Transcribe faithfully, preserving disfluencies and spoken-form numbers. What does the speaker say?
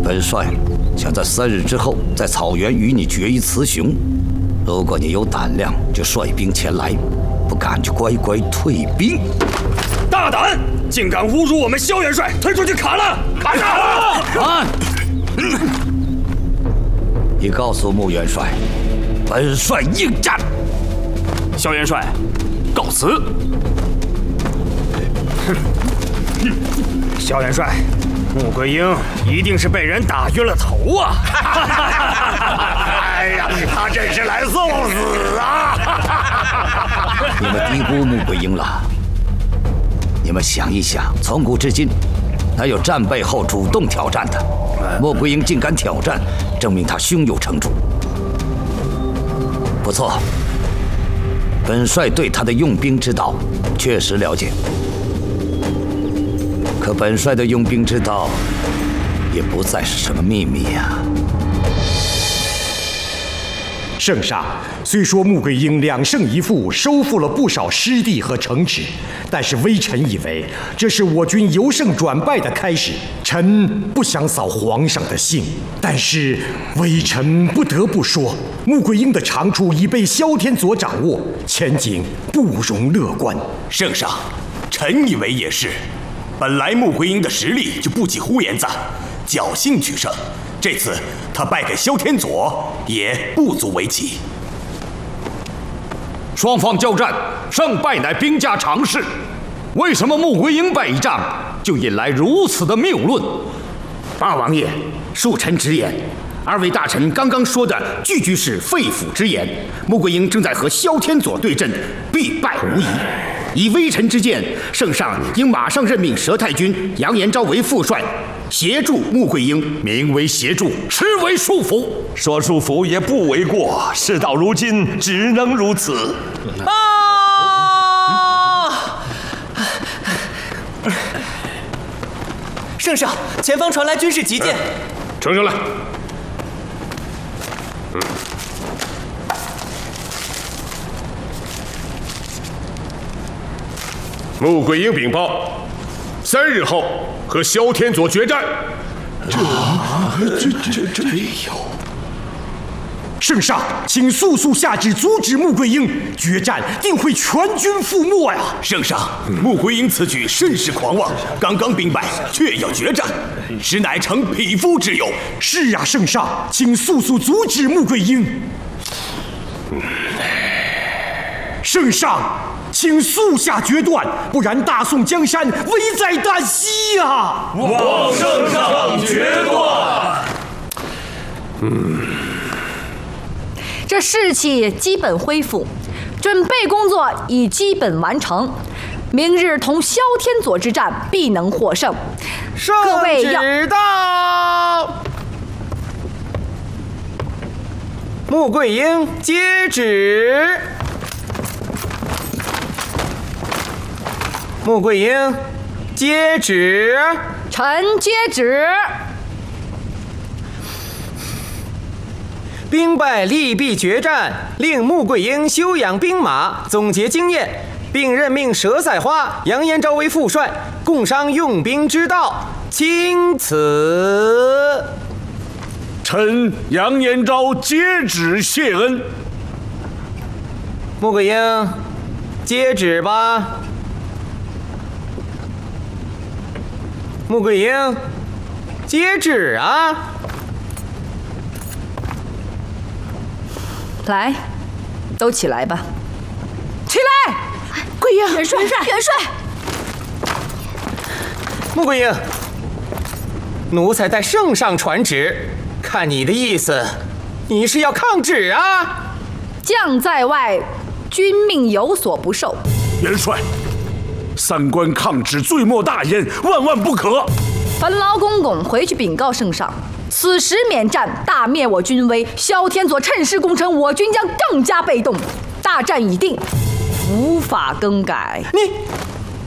本帅想在三日之后在草原与你决一雌雄。如果你有胆量，就率兵前来；不敢就乖乖退兵。 大胆，竟敢侮辱我们萧元帅！推出去砍了！砍了！ 砍！你告诉穆元帅，本帅应战。 萧元帅，告辞。萧元帅，穆桂英一定是被人打晕了头啊！ 哎呀，他真是来送死啊！ 你们低估穆桂英了。你们想一想，从古至今，哪有战败后主动挑战的？穆桂英竟敢挑战，证明她胸有成竹。不错，本帅对他的用兵之道确实了解。可本帅的用兵之道，也不再是什么秘密呀、啊。 圣上，虽说穆桂英两胜一负，收复了不少失地和城池，但是微臣以为这是我军由胜转败的开始。臣不想扫皇上的兴，但是微臣不得不说，穆桂英的长处已被萧天佐掌握，前景不容乐观。 圣上，臣以为也是。本来穆桂英的实力就不及呼延赞，侥幸取胜。这次他败给萧天佐，也不足为奇。 双方交战，胜败乃兵家常事。为什么穆桂英败一仗就引来如此的谬论？ 八王爷，恕臣直言，二位大臣刚刚说的句句是肺腑之言。穆桂英正在和萧天佐对阵，必败无疑。以微臣之见，圣上应马上任命佘太君杨延昭为副帅，协助穆桂英。 名为协助，实为束缚。 说束缚也不为过，事到如今，只能如此。 啊！圣上，前方传来军事急件。 呈上来。嗯。穆桂英禀报，三日后和萧天佐决战。 这这这这没有。圣上，请速速下旨阻止穆桂英决战，定会全军覆没呀！ 圣上，穆桂英此举甚是狂妄，刚刚兵败，却要决战，实乃逞匹夫之勇。 是啊，圣上，请速速阻止穆桂英。圣上，请速下决断，不然大宋江山危在旦夕呀！ 望圣上决断。 嗯。这士气基本恢复，准备工作已基本完成。明日同萧天佐之战必能获胜。各位要知道。穆桂英接旨。穆桂英接旨。 臣接旨。 兵败利弊决战，令穆桂英休养兵马，总结经验，并任命佘赛花、杨延昭为副帅，共商用兵之道。钦此。 臣杨延昭接旨谢恩。 穆桂英，接旨吧。穆桂英，接旨啊！ 来，都起来吧！起来！ 桂英，元帅，元帅，元帅！ 穆桂英，奴才代圣上传旨，看你的意思，你是要抗旨啊？ 将在外，君命有所不受。 元帅，三关抗旨，罪莫大焉，万万不可！ 本劳公公回去禀告圣上。此时免战，大灭我军威。萧天佐趁势攻城，我军将更加被动。大战已定，无法更改。 你。